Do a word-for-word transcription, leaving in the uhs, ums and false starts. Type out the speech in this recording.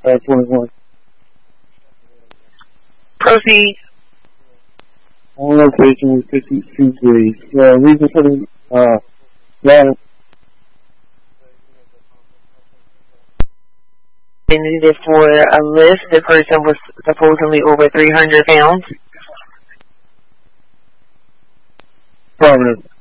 uh, twenty-one. Proceed. On location with fifty-two three. Uh, reason for the, uh, yeah. They needed for a list. The person was supposedly over three hundred pounds. Affirmative.